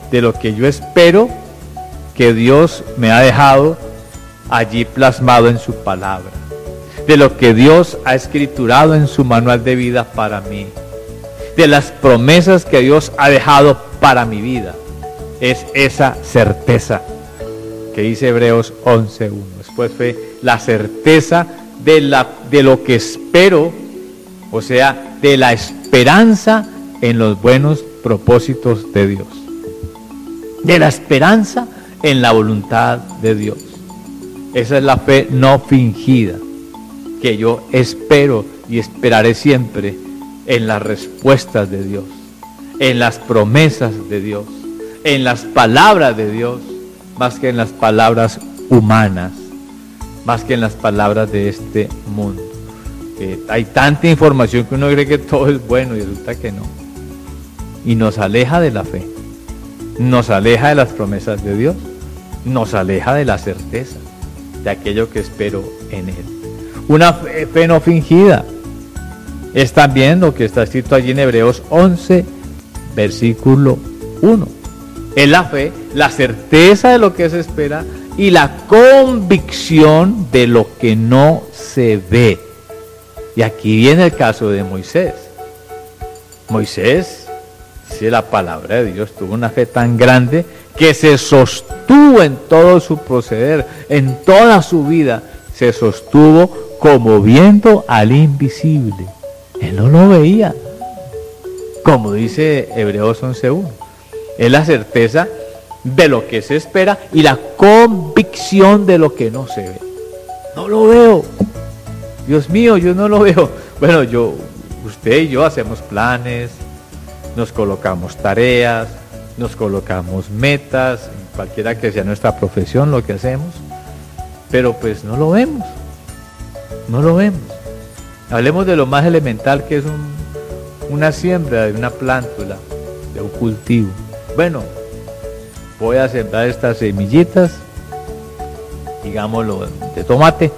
de lo que yo espero que Dios me ha dejado allí plasmado en su palabra, de lo que Dios ha escriturado en su manual de vida para mí, de las promesas que Dios ha dejado para mi vida. Es esa certeza que dice Hebreos 11:1. Después fue la certeza de lo que espero, o sea, de la esperanza en los buenos propósitos de Dios, de la esperanza en la voluntad de Dios. Esa es la fe no fingida, que yo espero y esperaré siempre en las respuestas de Dios, en las promesas de Dios, en las palabras de Dios, más que en las palabras humanas, más que en las palabras de este mundo. Hay tanta información que uno cree que todo es bueno y resulta que no. Y nos aleja de la fe, nos aleja de las promesas de Dios, nos aleja de la certeza de aquello que espero en Él. Una fe no fingida es también lo que está escrito allí en Hebreos 11, versículo 1. Es la fe, la certeza de lo que se espera y la convicción de lo que no se ve. Y aquí viene el caso de Moisés. Moisés, dice la palabra de Dios, tuvo una fe tan grande que se sostuvo en todo su proceder, en toda su vida, se sostuvo como viendo al invisible. Él no lo veía, como dice Hebreos 11:1. Es la certeza de lo que se espera y la convicción de lo que no se ve. No lo veo. Dios mío, yo no lo veo. Bueno, usted y yo hacemos planes, nos colocamos tareas, nos colocamos metas, cualquiera que sea nuestra profesión, lo que hacemos, pero pues no lo vemos. No lo vemos. Hablemos de lo más elemental que es una siembra de una plántula, de un cultivo. Bueno, voy a sembrar estas semillitas, digámoslo, de tomate.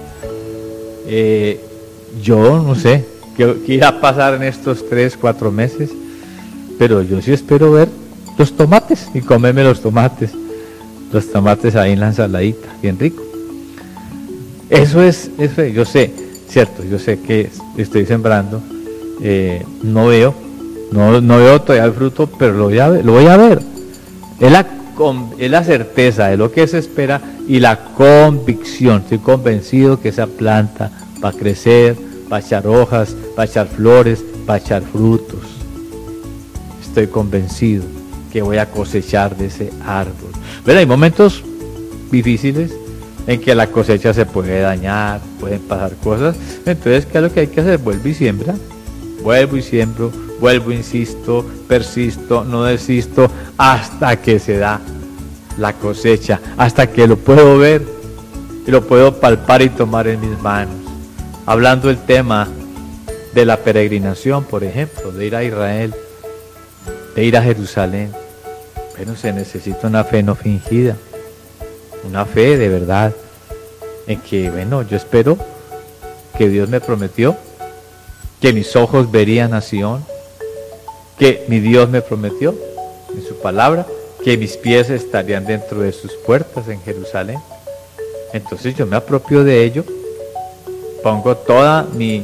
Yo no sé qué irá a pasar en estos 3-4 meses, pero yo sí espero ver los tomates y comerme los tomates ahí en la ensaladita, bien rico. Eso es, yo sé, cierto, yo sé que estoy sembrando, no veo todavía el fruto, pero lo voy a ver. Es la certeza de lo que se espera y la convicción. Estoy convencido que esa planta va a crecer, va a echar hojas, va a echar flores, va a echar frutos. Estoy convencido que voy a cosechar de ese árbol. Pero hay momentos difíciles en que la cosecha se puede dañar, pueden pasar cosas. Entonces, ¿qué es lo que hay que hacer? Vuelvo y siembra. Vuelvo y siembro, vuelvo, insisto, persisto, no desisto, hasta que se da la cosecha, hasta que lo puedo ver y lo puedo palpar y tomar en mis manos. Hablando del tema de la peregrinación, por ejemplo, de ir a Israel, de ir a Jerusalén, bueno, se necesita una fe no fingida, una fe de verdad, en que, bueno, yo espero que Dios me prometió que mis ojos verían a Sion, que mi Dios me prometió en su palabra que mis pies estarían dentro de sus puertas en Jerusalén. Entonces yo me apropio de ello, pongo toda mi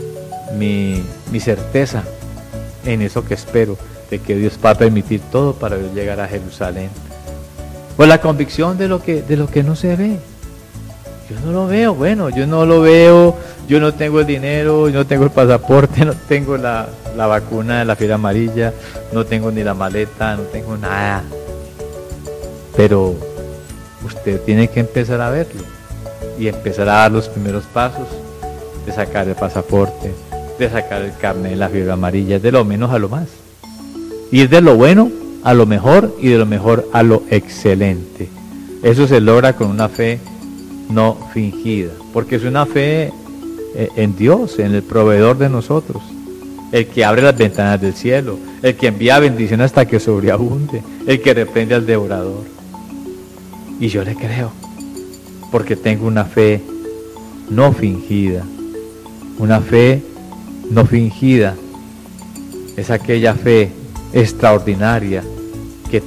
certeza en eso que espero, de que Dios va a permitir todo para yo llegar a Jerusalén. Pues la convicción de lo que no se ve. Yo no lo veo, bueno, yo no lo veo, yo no tengo el dinero, yo no tengo el pasaporte, no tengo la vacuna de la fiebre amarilla, no tengo ni la maleta, no tengo nada. Pero usted tiene que empezar a verlo y empezar a dar los primeros pasos de sacar el pasaporte, de sacar el carnet de la fiebre amarilla, de lo menos a lo más. Ir de lo bueno a lo mejor y de lo mejor a lo excelente. Eso se logra con una fe no fingida, porque es una fe en Dios, en el proveedor de nosotros, el que abre las ventanas del cielo, el que envía bendición hasta que sobreabunde, el que reprende al devorador. Y yo le creo, porque tengo una fe no fingida. Una fe no fingida es aquella fe extraordinaria